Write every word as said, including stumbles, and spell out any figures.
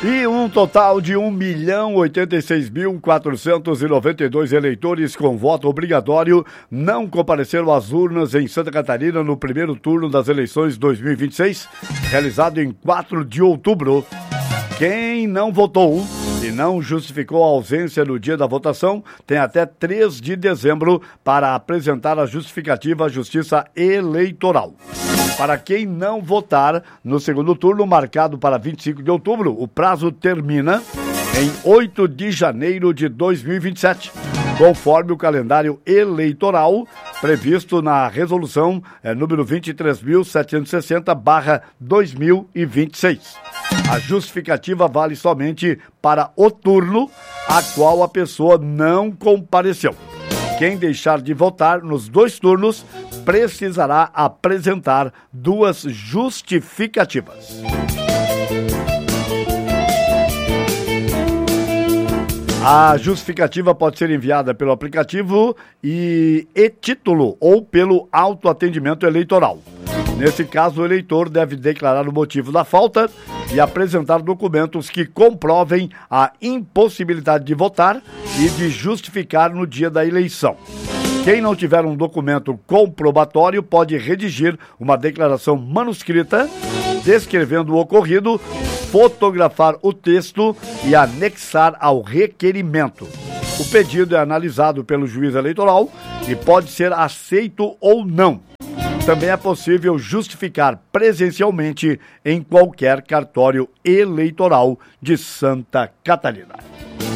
E um total de um milhão oitenta e seis mil quatrocentos e noventa e dois eleitores com voto obrigatório não compareceram às urnas em Santa Catarina no primeiro turno das eleições dois mil e vinte e seis, realizado em quatro de outubro. Quem não votou e não justificou a ausência no dia da votação tem até três de dezembro para apresentar a justificativa à Justiça Eleitoral. Para quem não votar no segundo turno, marcado para vinte e cinco de outubro, o prazo termina em oito de janeiro de dois mil e vinte e sete, conforme o calendário eleitoral previsto na resolução é, número vinte e três mil setecentos e sessenta barra dois mil e vinte e seis. A justificativa vale somente para o turno a qual a pessoa não compareceu. Quem deixar de votar nos dois turnos precisará apresentar duas justificativas. A justificativa pode ser enviada pelo aplicativo e e-título ou pelo autoatendimento eleitoral. Nesse caso, o eleitor deve declarar o motivo da falta e apresentar documentos que comprovem a impossibilidade de votar e de justificar no dia da eleição. Quem não tiver um documento comprobatório pode redigir uma declaração manuscrita descrevendo o ocorrido, fotografar o texto e anexar ao requerimento. O pedido é analisado pelo juiz eleitoral e pode ser aceito ou não. Também é possível justificar presencialmente em qualquer cartório eleitoral de Santa Catarina.